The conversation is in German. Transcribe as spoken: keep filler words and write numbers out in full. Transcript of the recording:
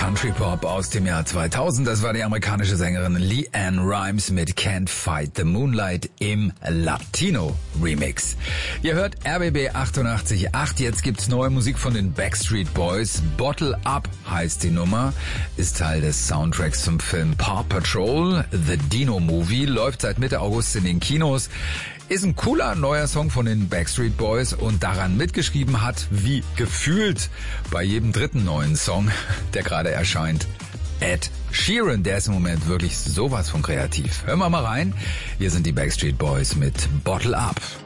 Country Pop aus dem Jahr zweitausend. Das war die amerikanische Sängerin LeAnn Rimes mit Can't Fight the Moonlight im Latino Remix. Ihr hört R B B achtundachtzig Komma acht. Jetzt gibt's neue Musik von den Backstreet Boys. Bottle Up heißt die Nummer, ist Teil des Soundtracks zum Film Paw Patrol. The Dino Movie läuft seit Mitte August in den Kinos. Ist ein cooler neuer Song von den Backstreet Boys und daran mitgeschrieben hat, wie gefühlt bei jedem dritten neuen Song, der gerade erscheint, Ed Sheeran. Der ist im Moment wirklich sowas von kreativ. Hören wir mal rein. Hier sind die Backstreet Boys mit Bottle Up.